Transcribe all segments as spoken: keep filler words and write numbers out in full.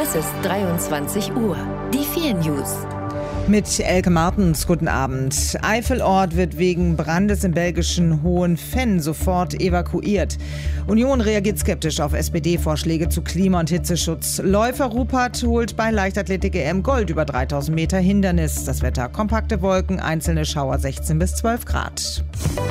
Es ist dreiundzwanzig Uhr. Die vier News. Mit Elke Martens, guten Abend. Eifelort wird wegen Brandes im belgischen Hohenfenn sofort evakuiert. Union reagiert skeptisch auf S P D-Vorschläge zu Klima- und Hitzeschutz. Läufer Ruppert holt bei Leichtathletik-E M Gold über dreitausend Meter Hindernis. Das Wetter: kompakte Wolken, einzelne Schauer, sechzehn bis zwölf Grad.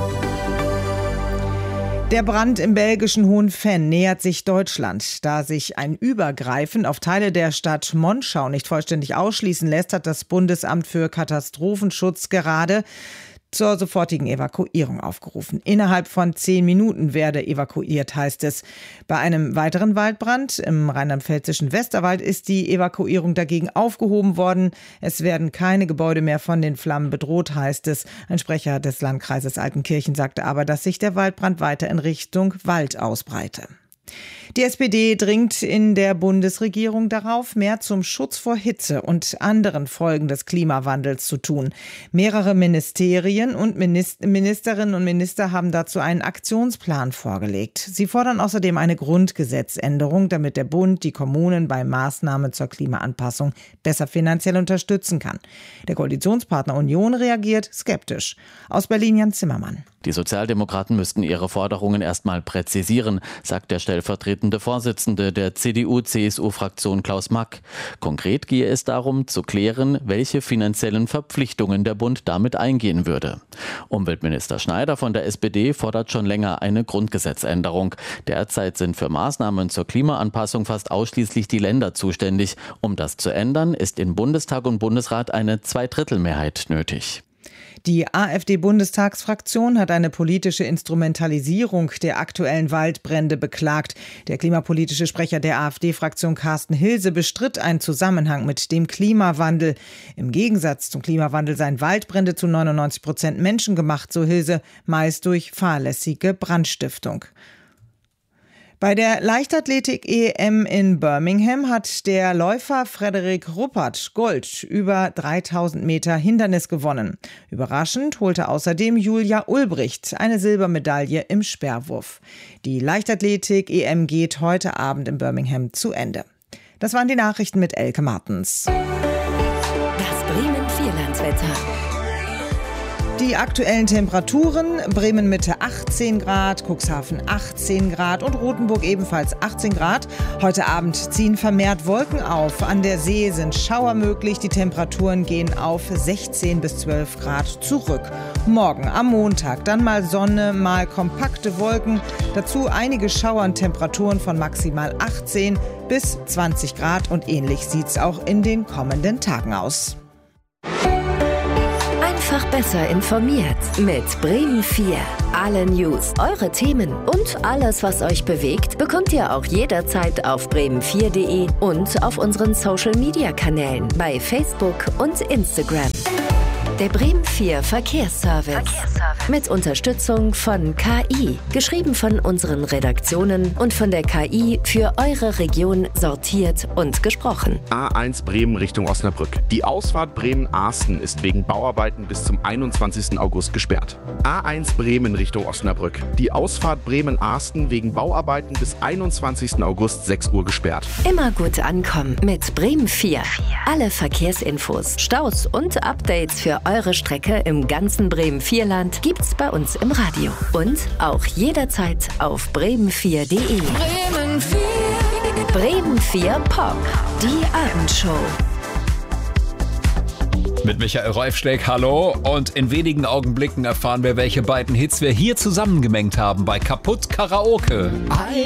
Der Brand im belgischen Hohenfenn nähert sich Deutschland. Da sich ein Übergreifen auf Teile der Stadt Monschau nicht vollständig ausschließen lässt, hat das Bundesamt für Katastrophenschutz gerade zur sofortigen Evakuierung aufgerufen. Innerhalb von zehn Minuten werde evakuiert, heißt es. Bei einem weiteren Waldbrand im rheinland-pfälzischen Westerwald ist die Evakuierung dagegen aufgehoben worden. Es werden keine Gebäude mehr von den Flammen bedroht, heißt es. Ein Sprecher des Landkreises Altenkirchen sagte aber, dass sich der Waldbrand weiter in Richtung Wald ausbreite. Die S P D dringt in der Bundesregierung darauf, mehr zum Schutz vor Hitze und anderen Folgen des Klimawandels zu tun. Mehrere Ministerien und Ministerinnen und Minister haben dazu einen Aktionsplan vorgelegt. Sie fordern außerdem eine Grundgesetzänderung, damit der Bund die Kommunen bei Maßnahmen zur Klimaanpassung besser finanziell unterstützen kann. Der Koalitionspartner Union reagiert skeptisch. Aus Berlin Jan Zimmermann. Die Sozialdemokraten müssten ihre Forderungen erstmal präzisieren, sagt der stellvertretende Vorsitzende der C D U-C S U-Fraktion Klaus Mack. Konkret gehe es darum, zu klären, welche finanziellen Verpflichtungen der Bund damit eingehen würde. Umweltminister Schneider von der S P D fordert schon länger eine Grundgesetzänderung. Derzeit sind für Maßnahmen zur Klimaanpassung fast ausschließlich die Länder zuständig. Um das zu ändern, ist in Bundestag und Bundesrat eine Zweidrittelmehrheit nötig. Die AfD-Bundestagsfraktion hat eine politische Instrumentalisierung der aktuellen Waldbrände beklagt. Der klimapolitische Sprecher der AfD-Fraktion Carsten Hilse bestritt einen Zusammenhang mit dem Klimawandel. Im Gegensatz zum Klimawandel seien Waldbrände zu neunundneunzig Prozent menschengemacht, so Hilse, meist durch fahrlässige Brandstiftung. Bei der Leichtathletik-E M in Birmingham hat der Läufer Frederik Ruppert Gold über dreitausend Meter Hindernis gewonnen. Überraschend holte außerdem Julia Ulbricht eine Silbermedaille im Speerwurf. Die Leichtathletik-E M geht heute Abend in Birmingham zu Ende. Das waren die Nachrichten mit Elke Martens. Das Bremen-Vierlandswetter. Die aktuellen Temperaturen: Bremen Mitte achtzehn Grad, Cuxhaven achtzehn Grad und Rothenburg ebenfalls achtzehn Grad. Heute Abend ziehen vermehrt Wolken auf. An der See sind Schauer möglich. Die Temperaturen gehen auf sechzehn bis zwölf Grad zurück. Morgen am Montag dann mal Sonne, mal kompakte Wolken. Dazu einige Schauer und Temperaturen von maximal achtzehn bis zwanzig Grad. Und ähnlich sieht's auch in den kommenden Tagen aus. Einfach besser informiert mit Bremen vier. Alle News, eure Themen und alles, was euch bewegt, bekommt ihr auch jederzeit auf bremen vier punkt de und auf unseren Social-Media-Kanälen bei Facebook und Instagram. Der Bremen vier Verkehrsservice. Verkehrsservice. Mit Unterstützung von K I. Geschrieben von unseren Redaktionen und von der K I für eure Region sortiert und gesprochen. A eins Bremen Richtung Osnabrück. Die Ausfahrt Bremen-Arsten ist wegen Bauarbeiten bis zum einundzwanzigsten August gesperrt. A eins Bremen Richtung Osnabrück. Die Ausfahrt Bremen-Arsten wegen Bauarbeiten bis einundzwanzigsten August sechs Uhr gesperrt. Immer gut ankommen mit Bremen vier. Alle Verkehrsinfos, Staus und Updates für eure Strecke im ganzen Bremen-Vierland gibt's bei uns im Radio. Und auch jederzeit auf bremen vier punkt de. Bremen vier. Bremen vier Pop. Die Abendshow. Mit Michael Reufschläg, hallo. Und in wenigen Augenblicken erfahren wir, welche beiden Hits wir hier zusammengemengt haben bei Kaputt Karaoke.